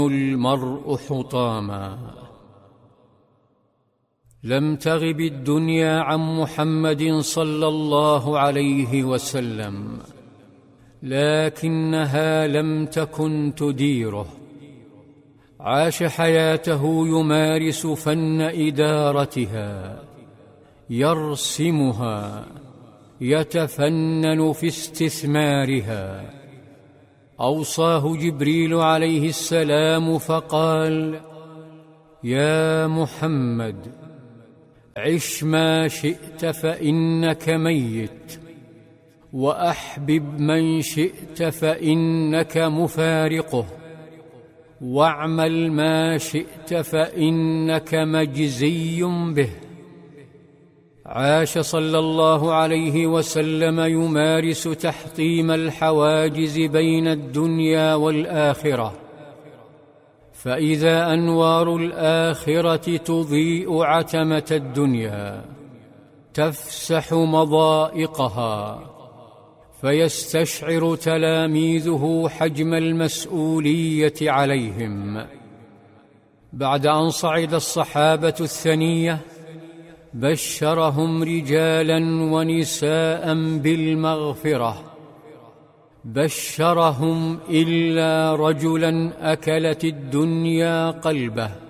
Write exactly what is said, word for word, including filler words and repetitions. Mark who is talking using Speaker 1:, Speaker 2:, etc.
Speaker 1: المرء حطاما. لم تغب الدنيا عن محمد صلى الله عليه وسلم، لكنها لم تكن تديره. عاش حياته يمارس فن إدارتها، يرسمها، يتفنن في استثمارها. أوصاه جبريل عليه السلام فقال: يا محمد، عش ما شئت فإنك ميت، وأحبب من شئت فإنك مفارقه، واعمل ما شئت فإنك مجزي به. عاش صلى الله عليه وسلم يمارس تحطيم الحواجز بين الدنيا والآخرة، فإذا أنوار الآخرة تضيء عتمة الدنيا تفسح مضائقها، فيستشعر تلاميذه حجم المسؤولية عليهم. بعد أن صعد الصحابة الثنية بشرهم رجالا ونساء بالمغفرة، بشرهم إلا رجلا أكلت الدنيا قلبه،